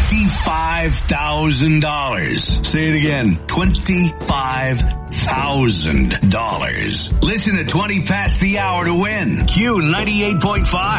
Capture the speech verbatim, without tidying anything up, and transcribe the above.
twenty-five thousand dollars. Say it again. twenty-five thousand dollars. Listen to twenty past the hour to win. Q ninety-eight point five.